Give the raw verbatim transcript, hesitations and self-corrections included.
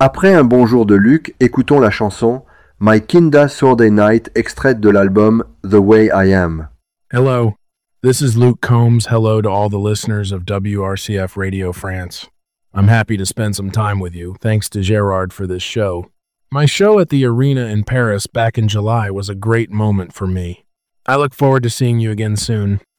Après un bonjour de Luc, écoutons la chanson My Kinda Saturday Night, extraite de l'album The Way I Am. Hello, this is Luke Combs. Hello to all the listeners of W R C F Radio France. I'm happy to spend some time with you. Thanks to Gerard for this show. My show at the Arena in Paris back in July was a great moment for me. I look forward to seeing you again soon.